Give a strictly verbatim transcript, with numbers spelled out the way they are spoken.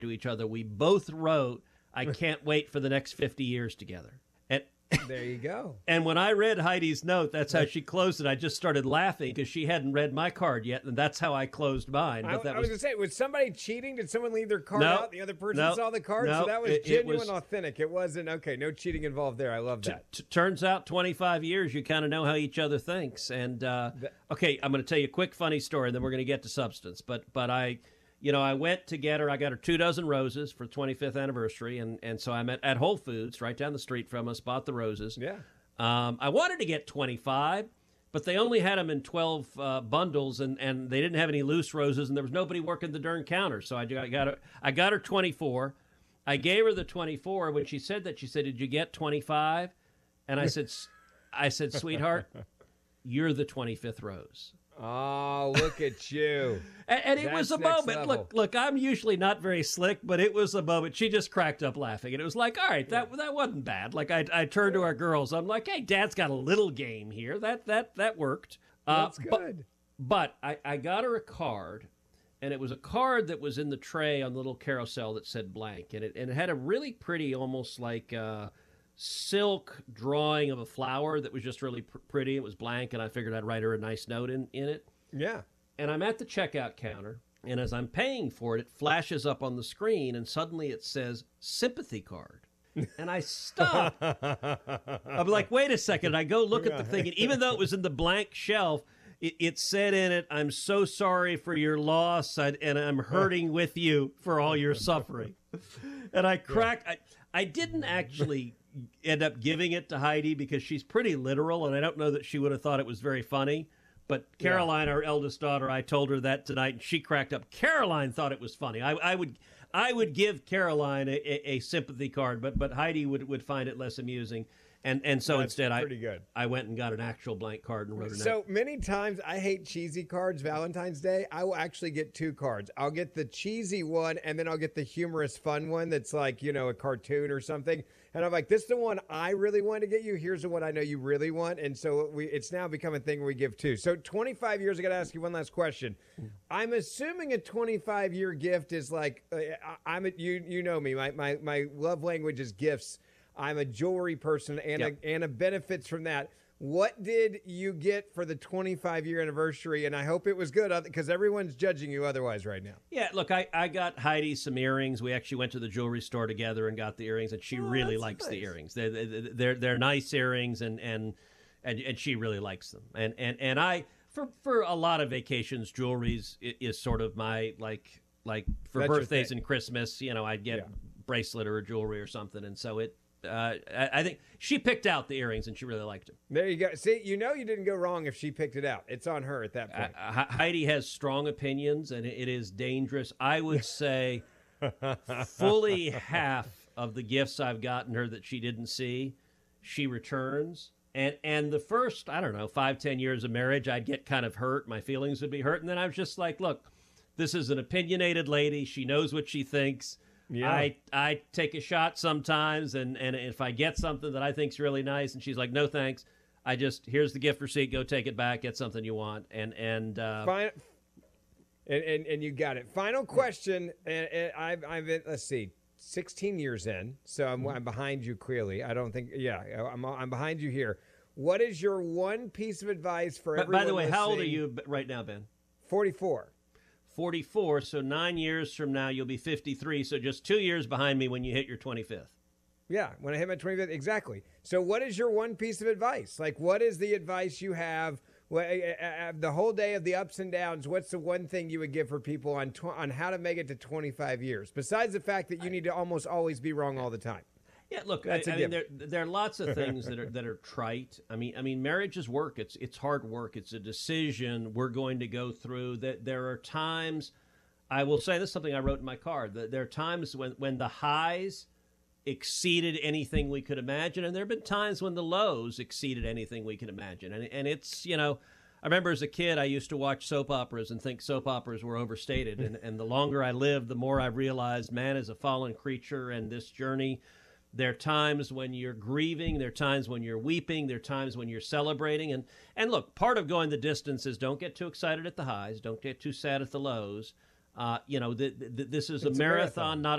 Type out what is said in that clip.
to each other, we both wrote, "I can't wait for the next fifty years together." And there you go. And when I read Heidi's note, that's how she closed it. I just started laughing because she hadn't read my card yet, and that's how I closed mine. But I, that I was, was going to say, was somebody cheating? Did someone leave their card no, out? The other person no, saw the card? no, so that was it, genuine, it was, authentic. It wasn't, okay, no cheating involved there. I love that. T- t- turns out twenty-five years, you kind of know how each other thinks. And, uh, okay, I'm going to tell you a quick funny story, and then we're going to get to substance. But, but I... You know, I went to get her. I got her two dozen roses for the twenty-fifth anniversary, and, and so I met at Whole Foods right down the street from us, bought the roses. Yeah. Um, I wanted to get twenty-five, but they only had them in twelve uh, bundles, and, and they didn't have any loose roses, and there was nobody working the darn counter. So I got, I got her, I got her twenty-four. I gave her the twenty-four. When she said that, she said, "Did you get twenty-five?" And I said, I said, "Sweetheart, you're the twenty-fifth rose." Oh, look at you. and and it That's was a next moment. level. Look, look, I'm usually not very slick, but it was a moment. She just cracked up laughing. And it was like, all right, that that wasn't bad. Like I I turned to our girls. I'm like, hey, Dad's got a little game here. That that that worked. Uh, That's but, good. But I, I got her a card, and it was a card that was in the tray on the little carousel that said blank. And it, and it had a really pretty, almost like uh, silk drawing of a flower that was just really pr- pretty. It was blank, and I figured I'd write her a nice note in, in it. Yeah. And I'm at the checkout counter, and as I'm paying for it, it flashes up on the screen, and suddenly it says sympathy card. And I stop. I'm like, wait a second. And I go look at the thing, and even though it was in the blank shelf, it, it said in it, "I'm so sorry for your loss, I, and I'm hurting with you for all your suffering." And I crack. I, I didn't actually end up giving it to Heidi because she's pretty literal, and I don't know that she would have thought it was very funny. But Caroline, yeah. our eldest daughter, I told her that tonight, and she cracked up. Caroline thought it was funny. I, I would, I would give Caroline a, a, a sympathy card, but but Heidi would, would find it less amusing, and and so That's instead, I good. I went and got an actual blank card and wrote a note. So many times, I hate cheesy cards. Valentine's Day, I will actually get two cards. I'll get the cheesy one, and then I'll get the humorous, fun one that's like, you know, a cartoon or something. And I'm like, this is the one I really want to get you. Here's the one I know you really want. And so we, it's now become a thing where we give two. So twenty-five years, I got to ask you one last question. I'm assuming a twenty-five year gift is like, uh, I'm a, you you know me, my, my, my love language is gifts. I'm a jewelry person. Anna, Yep. Anna benefits from that. What did you get for the twenty-five year anniversary? And I hope it was good because everyone's judging you otherwise right now. Yeah, look, I, I got Heidi some earrings. We actually went to the jewelry store together and got the earrings, and she Oh, really that's likes nice. the earrings. They're, they're they're nice earrings, and and and, and she really likes them. And and and I for for a lot of vacations, jewelry's i- is sort of my like like for That's your birthdays thing. and Christmas. You know, I'd get Yeah. bracelet or a jewelry or something, and so it. Uh, I, I think she picked out the earrings, and she really liked them. There you go. See, you know you didn't go wrong if she picked it out. It's on her at that point. Uh, Heidi has strong opinions, and it is dangerous. I would say fully half of the gifts I've gotten her that she didn't see, she returns. And and the first, I don't know, five, ten years of marriage, I'd get kind of hurt. My feelings would be hurt. And then I was just like, look, this is an opinionated lady. She knows what she thinks. Yeah. I I take a shot sometimes, and, and if I get something that I think's really nice, and she's like, no thanks, I just, here's the gift receipt, go take it back, get something you want, and and uh, Fine. And, and and you got it. Final question. And, and I've I've been, let's see, sixteen years in, so I'm, I'm behind you clearly. I don't think. Yeah, I'm I'm behind you here. What is your one piece of advice for By, everyone? by the way, how old are listening? you b- right now, Ben? forty-four. forty-four, so nine years from now, you'll be fifty-three, so just two years behind me when you hit your twenty-fifth. Yeah, when I hit my twenty-fifth, exactly. So what is your one piece of advice? Like, what is the advice you have well, uh, uh, the whole day of the ups and downs? What's the one thing you would give for people on tw- on how to make it to twenty-five years, besides the fact that you need to almost always be wrong all the time? Yeah, look, That's I, a I mean, there, given. there are lots of things that are that are trite. I mean, I mean, marriage is work. It's it's hard work. It's a decision we're going to go through. That there are times, I will say this is something I wrote in my card. That there are times when when the highs exceeded anything we could imagine, and there have been times when the lows exceeded anything we can imagine. And and it's you know, I remember as a kid I used to watch soap operas and think soap operas were overstated. and and the longer I lived, the more I realized man is a fallen creature, and this journey. There are times when you're grieving. There are times when you're weeping. There are times when you're celebrating. And and look, part of going the distance is don't get too excited at the highs. Don't get too sad at the lows. Uh, you know, th- th- this is It's a a marathon, marathon. not